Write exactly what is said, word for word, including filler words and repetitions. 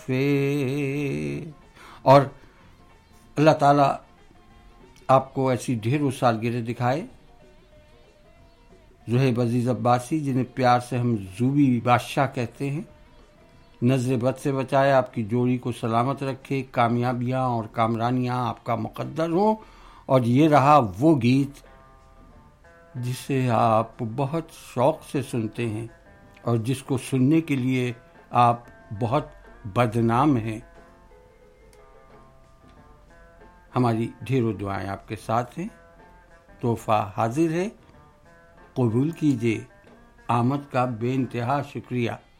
फे और अल्लाह ताला आपको ऐसी ढेरों सालगिरह दिखाए। ज़ुहैब अजीज़ अब्बासी, जिन्हें प्यार से हम ज़ूबी बादशाह कहते हैं, नज़र बद से बचाए, आपकी जोड़ी को सलामत रखे, कामयाबियाँ और कामरानियाँ आपका मुक़द्दर हों। और ये रहा वो गीत जिसे आप बहुत शौक़ से सुनते हैं और जिसको सुनने के लिए आप बहुत बदनाम हैं। हमारी ढेरों दुआएं आपके साथ हैं। तोहफ़ा हाजिर है, कबूल कीजिए। आमद का बेइंतहा शुक्रिया।